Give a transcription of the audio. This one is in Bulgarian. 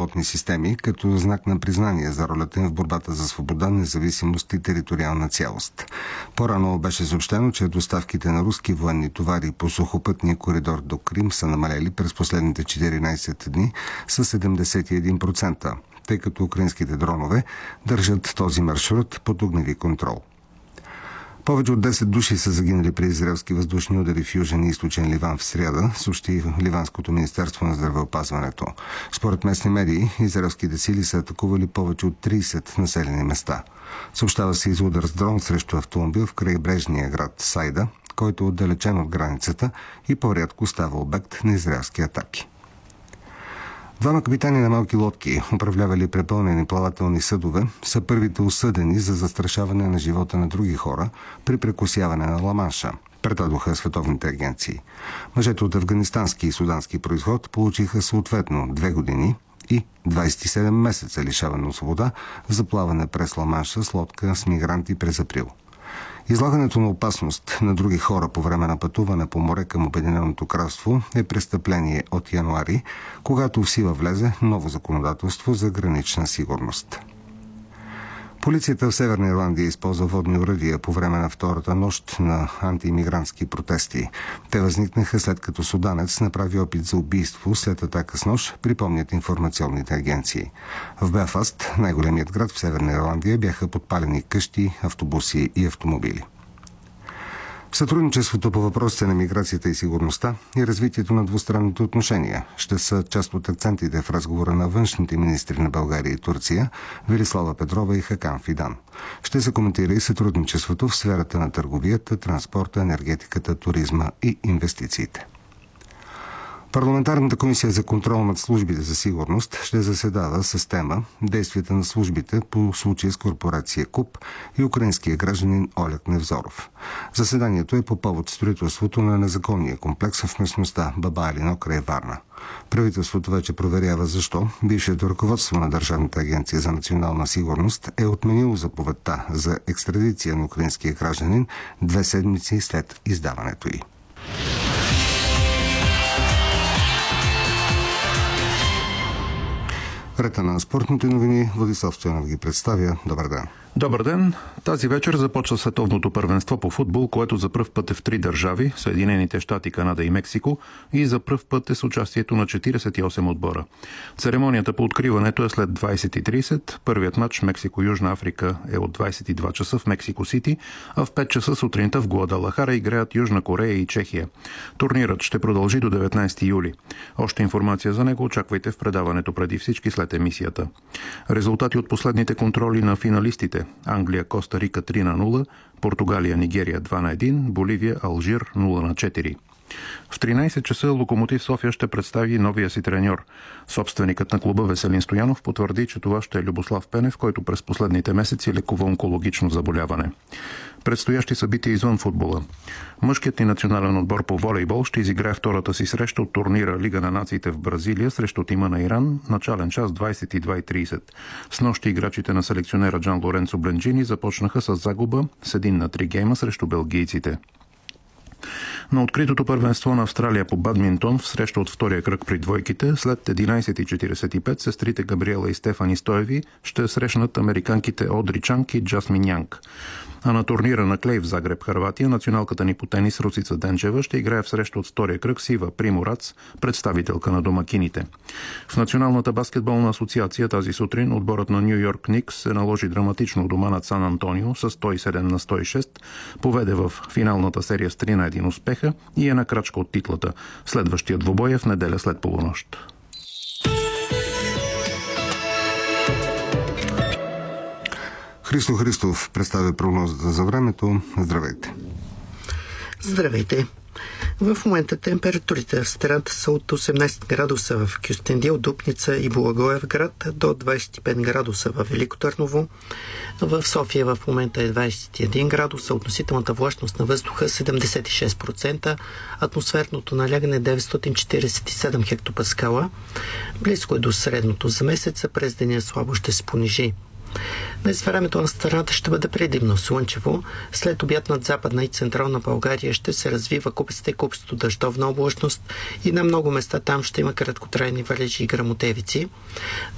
безпилотни системи, като знак на признание за ролята им в борбата за свобода, независимост и териториална цялост. По-рано беше съобщено, че доставките на руски военни товари по сухопътния коридор до Крим са намалели през последните 14 дни с 71%, тъй като украинските дронове държат този маршрут под огневи контрол. Повече от 10 души са загинали при израелски въздушни удари в Южен и Източен Ливан в сряда, съобщи Ливанското министерство на здравеопазването. Според местни медии, израелските сили са атакували повече от 30 населени места. Съобщава се и за удар с дрон срещу автомобил в крайбрежния град Сайда, който е отдалечен от границата и по-рядко става обект на израелски атаки. Двама капитани на малки лодки, управлявали препълнени плавателни съдове, са първите осъдени за застрашаване на живота на други хора при прекосяване на Ла-Манша, предадоха световните агенции. Мъжете от афганистански и судански произход получиха съответно 2 години и 27 месеца лишаване от свобода за плаване през Ла-Манша с лодка с мигранти през април. Излагането на опасност на други хора по време на пътуване по море към Обединеното кралство е престъпление от януари, когато в сила влезе ново законодателство за гранична сигурност. Полицията в Северна Ирландия използва водни оръдия по време на втората нощ на антиимигрантски протести. Те възникнаха след като суданец направи опит за убийство след атака с нож, припомнят информационните агенции. В Белфаст, най-големият град в Северна Ирландия, бяха подпалени къщи, автобуси и автомобили. Сътрудничеството по въпросите на миграцията и сигурността и развитието на двустранните отношения ще са част от акцентите в разговора на външните министри на България и Турция Велислава Петрова и Хакан Фидан. Ще се коментира и сътрудничеството в сферата на търговията, транспорта, енергетиката, туризма и инвестициите. Парламентарната комисия за контрол над службите за сигурност ще заседава с тема действията на службите по случая с корпорация КУП и украинския гражданин Олег Невзоров. Заседанието е по повод строителството на незаконния комплекс в местността Баба Елино край Варна. Правителството вече проверява защо бившето ръководство на Държавната агенция за национална сигурност е отменило заповедта за екстрадиция на украинския гражданин 2 седмици след издаването й. Рета на спортните новини, Владислав Стоянов ги представя. Добър ден. Добър ден! Тази вечер започва световното първенство по футбол, което за пръв път е в 3 държави – Съединените щати, Канада и Мексико, и за пръв път е с участието на 48 отбора. Церемонията по откриването е след 20:30. Първият матч Мексико-Южна Африка е от 22 часа в Мексико Сити, а в 5 часа сутринта в Гуадалахара играят Южна Корея и Чехия. Турнирът ще продължи до 19 юли. Още информация за него очаквайте в предаването преди всички след емисията. Резултати от последните контроли на финалистите: Англия, Коста Рика 3-0, Португалия, Нигерия 2-1, Боливия, Алжир 0-4. В 13 часа Локомотив София ще представи новия си треньор. Собственикът на клуба Веселин Стоянов потвърди, че това ще е Любослав Пенев, който през последните месеци лекува онкологично заболяване. Предстоящи събития извън футбола. Мъжкият ни национален отбор по волейбол ще изиграе втората си среща от турнира Лига на нациите в Бразилия срещу тима на Иран, начален час 22:30. С нощи играчите на селекционера Джан Лоренцо Бленджини започнаха с загуба с 1-3 гейма срещу белгийците. На откритото първенство на Австралия по бадминтон в среща от втория кръг при двойките след 11:45 сестрите Габриела и Стефани Стоеви ще срещнат американките Одри Чанг и Джасмин Янг. А на турнира на клей в Загреб, Хърватия, националката ни по тенис Русица Денчева ще играе в среща от втория кръг с Ива Приморац, представителка на домакините. В Националната баскетболна асоциация тази сутрин отборът на Ню Йорк Никс се наложи драматично у дома над Сан Антонио с 107-106, поведе в финалната серия с 3-1 успеха и е на крачка от титлата. Следващият двубой е в неделя след полунощ. Христо Христов представя прогнозата за времето. Здравейте! Здравейте! В момента температурите в страната са от 18 градуса в Кюстендил, Дупница и Благоевград до 25 градуса в Велико Търново. В София в момента е 21 градуса, относителната влажност на въздуха 76%, атмосферното налягане 947 хектопаскала. Близко е до средното за месеца, през деня слабо ще се понижи. Днес времето на страната ще бъде предимно слънчево. След обяд над Западна и Централна България ще се развива куписта и куписто дъждовна облачност и на много места там ще има краткотрайни валежи и гръмотевици.